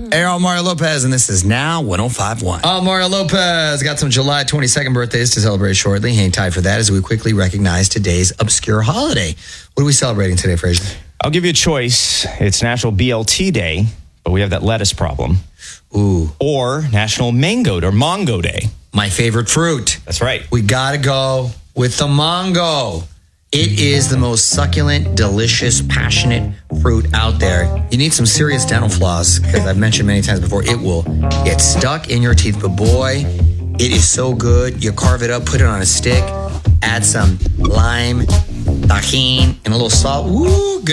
Hey, I'm Mario Lopez, and this is Now 105.1. I'm Mario Lopez. Got some July 22nd birthdays to celebrate shortly. Hang tight for that as we quickly recognize today's obscure holiday. What are we celebrating today, Fraser? I'll give you a choice. It's National BLT Day, but we have that lettuce problem. Ooh. Or National Mango or Mongo Day. My favorite fruit. That's right. We got to go with the mango. It is the most succulent, delicious, passionate fruit out there. You need some serious dental floss, because I've mentioned many times before, it will get stuck in your teeth. But boy, it is so good. You carve it up, put it on a stick, add some lime, tahini, and a little salt. Woo, good.